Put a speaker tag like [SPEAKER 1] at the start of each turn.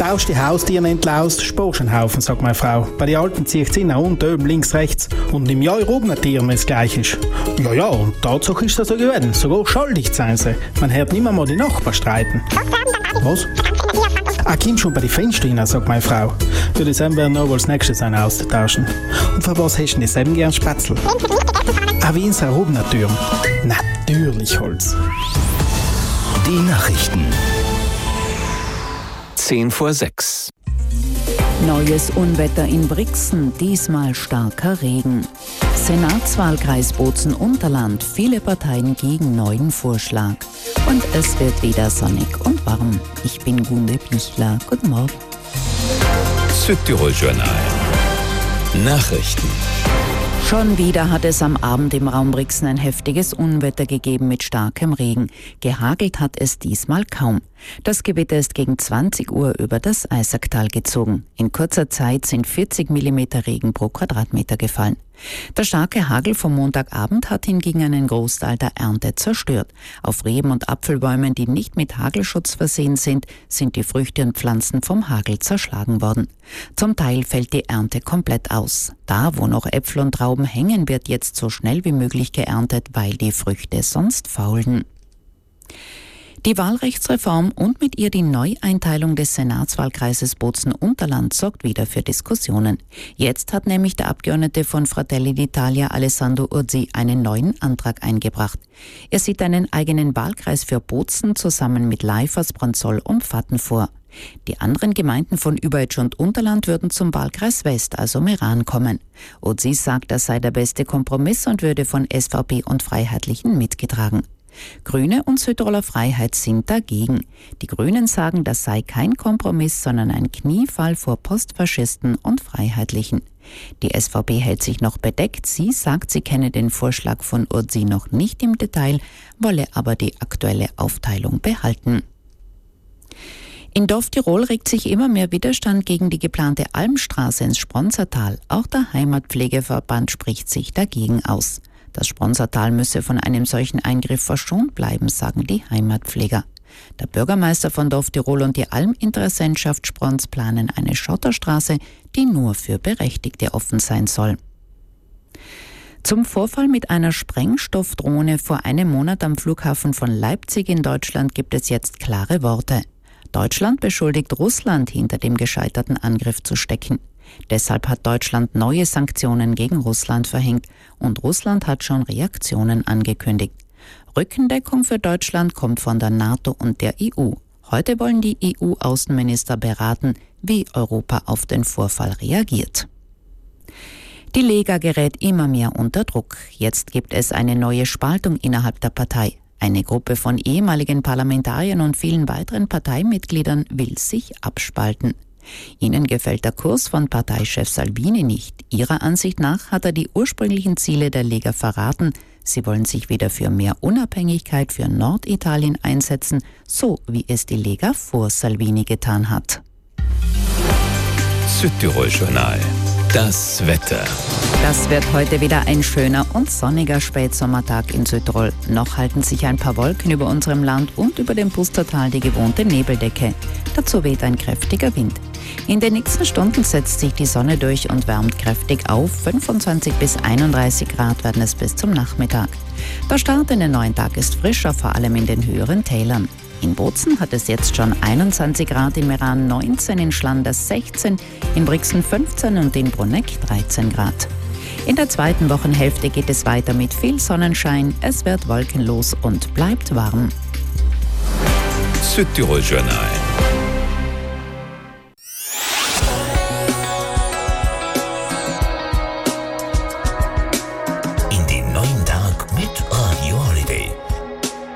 [SPEAKER 1] Tausch die Haustiere entlaust, sparst einen Haufen, sagt meine Frau. Bei den Alten zieht es nach unten, oben, links, rechts. Und im Jahr oben Tieren, wenn es gleich ist. Ja, und Tatsache ist das so gewesen. Sogar schuldig sein sie. Man hört nicht mehr die Nachbarn streiten. Was? Komm schon bei den Fenstern rein, sagt meine Frau. Für die Sam werden noch als nächstes einen austauschen. Und für was hast du denn Sam gern Spätzle? Wie in seiner Rubner-Tür. Natürlich Holz.
[SPEAKER 2] Die Nachrichten. 5:10.
[SPEAKER 3] Neues Unwetter in Brixen, diesmal starker Regen. Senatswahlkreis Bozen-Unterland, viele Parteien gegen neuen Vorschlag. Und es wird wieder sonnig und warm. Ich bin Gunde Pichler. Guten Morgen.
[SPEAKER 2] Südtirol Journal. Nachrichten.
[SPEAKER 3] Schon wieder hat es am Abend im Raum Brixen ein heftiges Unwetter gegeben mit starkem Regen. Gehagelt hat es diesmal kaum. Das Gewitter ist gegen 20 Uhr über das Eisacktal gezogen. In kurzer Zeit sind 40 mm Regen pro Quadratmeter gefallen. Der starke Hagel vom Montagabend hat hingegen einen Großteil der Ernte zerstört. Auf Reben- und Apfelbäumen, die nicht mit Hagelschutz versehen sind, sind die Früchte und Pflanzen vom Hagel zerschlagen worden. Zum Teil fällt die Ernte komplett aus. Da, wo noch Äpfel und Trauben hängen, wird jetzt so schnell wie möglich geerntet, weil die Früchte sonst faulen. Die Wahlrechtsreform und mit ihr die Neueinteilung des Senatswahlkreises Bozen-Unterland sorgt wieder für Diskussionen. Jetzt hat nämlich der Abgeordnete von Fratelli d'Italia Alessandro Urzi einen neuen Antrag eingebracht. Er sieht einen eigenen Wahlkreis für Bozen zusammen mit Leifers, Bronzoll und Pfatten vor. Die anderen Gemeinden von Überitsch und Unterland würden zum Wahlkreis West, also Meran, kommen. Urzi sagt, das sei der beste Kompromiss und würde von SVP und Freiheitlichen mitgetragen. Grüne und Südtiroler Freiheit sind dagegen. Die Grünen sagen, das sei kein Kompromiss, sondern ein Kniefall vor Postfaschisten und Freiheitlichen. Die SVP hält sich noch bedeckt. Sie sagt, sie kenne den Vorschlag von Urzi noch nicht im Detail, wolle aber die aktuelle Aufteilung behalten. In Dorf Tirol regt sich immer mehr Widerstand gegen die geplante Almstraße ins Spronsertal. Auch der Heimatpflegeverband spricht sich dagegen aus. Das Spronsertal müsse von einem solchen Eingriff verschont bleiben, sagen die Heimatpfleger. Der Bürgermeister von Dorf Tirol und die Alminteressentschaft Sprons planen eine Schotterstraße, die nur für Berechtigte offen sein soll. Zum Vorfall mit einer Sprengstoffdrohne vor einem Monat am Flughafen von Leipzig in Deutschland gibt es jetzt klare Worte. Deutschland beschuldigt Russland, hinter dem gescheiterten Angriff zu stecken. Deshalb hat Deutschland neue Sanktionen gegen Russland verhängt und Russland hat schon Reaktionen angekündigt. Rückendeckung für Deutschland kommt von der NATO und der EU. Heute wollen die EU-Außenminister beraten, wie Europa auf den Vorfall reagiert. Die Lega gerät immer mehr unter Druck. Jetzt gibt es eine neue Spaltung innerhalb der Partei. Eine Gruppe von ehemaligen Parlamentariern und vielen weiteren Parteimitgliedern will sich abspalten. Ihnen gefällt der Kurs von Parteichef Salvini nicht. Ihrer Ansicht nach hat er die ursprünglichen Ziele der Lega verraten. Sie wollen sich wieder für mehr Unabhängigkeit für Norditalien einsetzen, so wie es die Lega vor Salvini getan hat.
[SPEAKER 2] Südtirol Journal. Das Wetter.
[SPEAKER 3] Das wird heute wieder ein schöner und sonniger Spätsommertag in Südtirol. Noch halten sich ein paar Wolken über unserem Land und über dem Pustertal die gewohnte Nebeldecke. Dazu weht ein kräftiger Wind. In den nächsten Stunden setzt sich die Sonne durch und wärmt kräftig auf. 25 bis 31 Grad werden es bis zum Nachmittag. Der Start in den neuen Tag ist frischer, vor allem in den höheren Tälern. In Bozen hat es jetzt schon 21 Grad, in Meran 19, in Schlanders 16, in Brixen 15 und in Bruneck 13 Grad. In der zweiten Wochenhälfte geht es weiter mit viel Sonnenschein, es wird wolkenlos und bleibt warm.
[SPEAKER 2] Südtirol Journal.